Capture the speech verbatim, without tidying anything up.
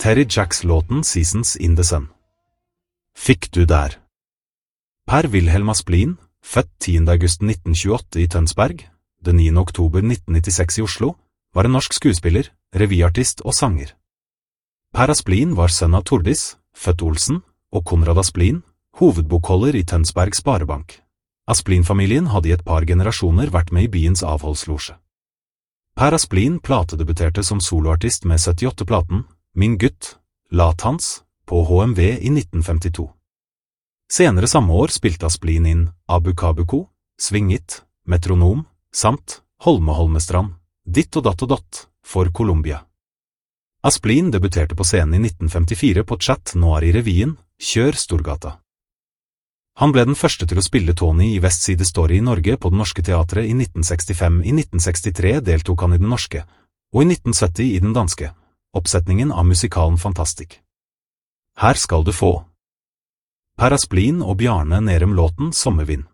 Terry Jacks-låten Seasons in the Sun. Fikk du der? Per Wilhelm Asplin, født tiende august nitten tjueåtte i Tønsberg, den niende oktober nitten nittiseks i Oslo, var en norsk skuespiller, revyartist og sanger. Per Asplin var sønn av Tordis, født Olsen, og Konrad Asplin, hovedbokholder i Tønsberg Sparebank. Asplin-familien hadde i et par generasjoner vært med i byens avholdslosje. Per Asplin platedebuterte som soloartist med syttiåtte-platen, Min gutt, Lat-Hans, på H M V i nitten femtito. Senere samme år spilte Asplin inn Abukabuko, Svingit, Metronom, samt Holme Holmestrand, Ditt og datt og dott, for Columbia. Asplin debuterte på scenen i nitten femtifire på Chat Noir i revyen Kjør Storgata. Han ble den første til å spille Tony i West Side Story i Norge på Det Norske Teatret i nitten sekstifem. I nitten sekstitre deltok han i den norske, og i nitten sytti i den danske, oppsetningen av musikalen Fantastic. Her skal du få Per Asplin og Bjarne Nærum låten Sommervind.